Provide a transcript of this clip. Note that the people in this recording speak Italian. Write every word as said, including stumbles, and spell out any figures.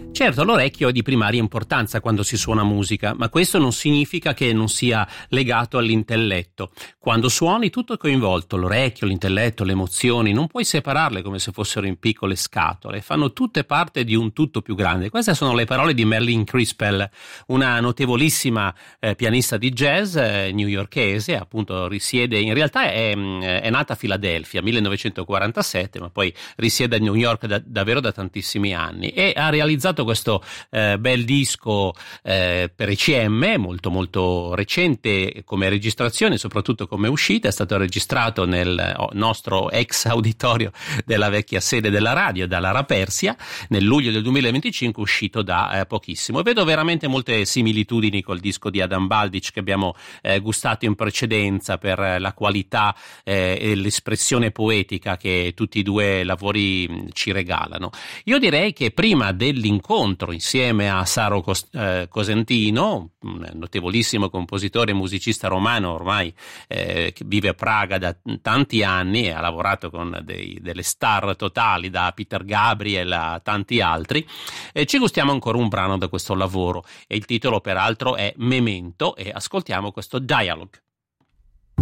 Certo, l'orecchio è di primaria importanza quando si suona musica, ma questo non significa che non sia legato all'intelletto. Quando suoni tutto è coinvolto, l'orecchio, l'intelletto, le emozioni, non puoi separarle come se fossero in piccole scatole, fanno tutte parte di un tutto più grande. Queste sono le parole di Merlin Crispell, una notevolissima eh, pianista di jazz eh, newyorkese, appunto risiede, in realtà è, è nata a Filadelfia, millenovecentoquarantasette, ma poi risiede a New York da, davvero da tantissimi anni e ha realizzato questo eh, bel disco eh, per E C M, molto molto recente come registrazione, soprattutto come uscita. È stato registrato nel oh, nostro ex auditorio della vecchia sede della radio, dalla Rapersia, nel luglio del duemilaventicinque, uscito da eh, pochissimo. E vedo veramente molte similitudini col disco di Adam Baldic che abbiamo eh, gustato in precedenza per la qualità eh, e l'espressione poetica che tutti i due lavori mh, ci regalano. Io direi che prima dell'incontro insieme a Saro Cos- eh, Cosentino, un notevolissimo compositore e musicista romano ormai eh, che vive a Praga da tanti anni e ha lavorato con dei, delle star totali, da Peter Gabriel a tanti altri, e ci gustiamo ancora un brano da questo lavoro, e il titolo peraltro è Memento, e ascoltiamo questo Dialogue.